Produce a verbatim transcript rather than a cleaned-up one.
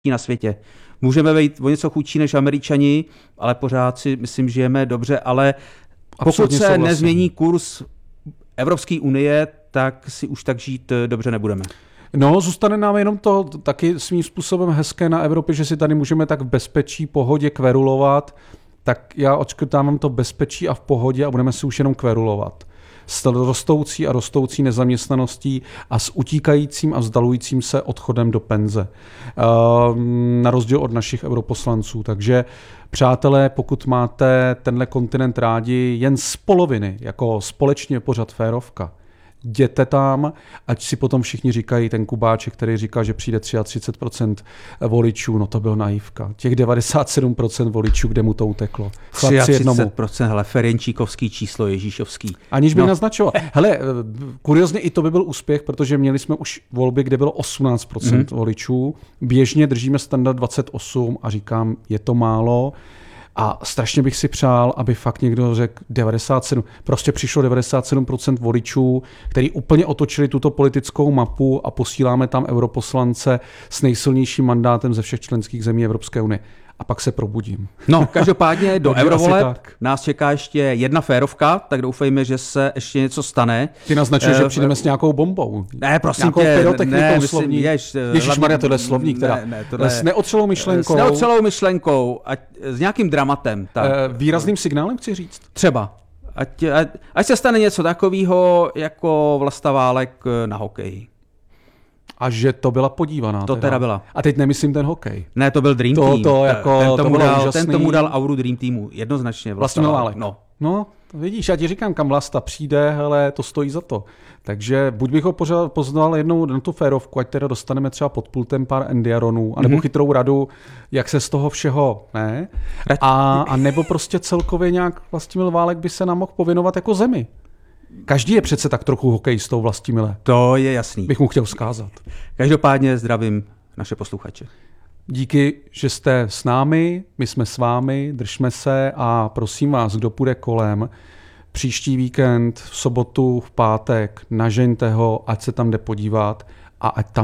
na světě. Můžeme být o něco chudší než Američani, ale pořád si myslím, žijeme dobře, ale pokud Absolutně se souhlasím. nezmění kurz Evropské unie, tak si už tak žít dobře nebudeme. No, zůstane nám jenom to taky svým způsobem hezké na Evropě, že si tady můžeme tak v bezpečí, pohodě kverulovat, tak já odškrtávám to bezpečí a v pohodě a budeme si už jenom kverulovat. S rostoucí a rostoucí nezaměstnaností a s utíkajícím a vzdalujícím se odchodem do penze. Na rozdíl od našich europoslanců. Takže přátelé, pokud máte tenhle kontinent rádi jen z poloviny, jako společně pořad férovka, jděte tam, ať si potom všichni říkají, ten Kubáček, který říká, že přijde třicet tři procent voličů, no to byl naivka. Těch devadesát sedm procent voličů, kde mu to uteklo. třicet tři procent, hele, Ferenčíkovský číslo, Ježíšovský. Aniž bych no. naznačoval. Hele, kuriozně i to by byl úspěch, protože měli jsme už volby, kde bylo osmnáct procent mm. voličů. Běžně držíme standard dvacet osm a říkám, je to málo. A strašně bych si přál, aby fakt někdo řekl devadesát sedm. Prostě přišlo devadesát sedm procent voličů, kteří úplně otočili tuto politickou mapu a posíláme tam europoslance s nejsilnějším mandátem ze všech členských zemí Evropské unie. A pak se probudím. No, každopádně do eurovoleb nás čeká ještě jedna férovka, tak doufejme, že se ještě něco stane. Ty naznačuješ, uh, že přijdeme s nějakou bombou. Ne, prosím nějakou tě. Pyrotechnikou ne, slovní. Ježišmarja, tohle je slovník, teda. Ne, ne, tohle... S neotřelou myšlenkou. S neotřelou myšlenkou a s nějakým dramatem. Tak. Uh, výrazným signálem chci říct? Třeba. Ať, ať, ať se stane něco takového jako Vlasta Válek na hokeji. A že to byla podívaná. To teda, teda byla. A teď nemyslím ten hokej. Ne, to byl Dream to, Team. To, jako, ten, tomu to dal, úžasný. ten tomu dal auru Dream Teamu. Jednoznačně. Vlastně Válek. No. no, vidíš, já ti říkám, kam Vlasta přijde, hele, to stojí za to. Takže buď bych ho pořád poznal jednou na tu férovku, ať teda dostaneme třeba pod pultem pár endiaronů, anebo mm-hmm. chytrou radu, jak se z toho všeho, ne? A, a nebo prostě celkově nějak Vlastimil Válek by se nám mohl pověnovat jako zemi. Každý je přece tak trochu hokejistou, Vlastimile. To je jasný. Bych mu chtěl vzkázat. Každopádně zdravím naše posluchače. Díky, že jste s námi, my jsme s vámi, držme se a prosím vás, kdo půjde kolem, příští víkend, v sobotu, v pátek, nažeňte ho, ať se tam jde podívat a ať tam